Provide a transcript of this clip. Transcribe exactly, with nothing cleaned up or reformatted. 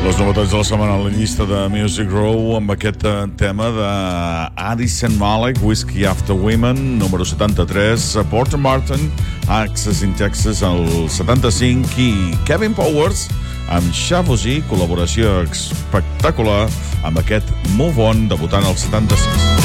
Les novetats de la setmana a la llista de Music Row amb aquest tema de Addison Malik, Whiskey After Women, número setanta-tres, Porter Martin, Access in Texas, el setanta-cinc, i Kevin Powers amb Shabuzi, col·laboració espectacular amb aquest Move On, debutant al setanta-sis.